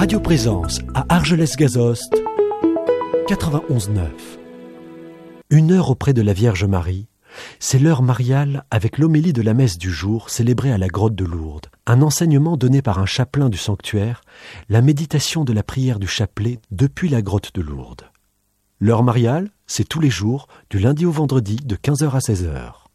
Radio Présence à Argelès-Gazost, 91.9. 1 heure auprès de la Vierge Marie, c'est l'heure mariale avec l'homélie de la messe du jour célébrée à la grotte de Lourdes, un enseignement donné par un chapelain du sanctuaire, la méditation de la prière du chapelet depuis la grotte de Lourdes. L'heure mariale, c'est tous les jours, du lundi au vendredi, de 15h à 16h.